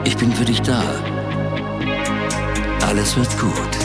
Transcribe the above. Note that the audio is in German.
Ich bin für dich da. Alles wird gut.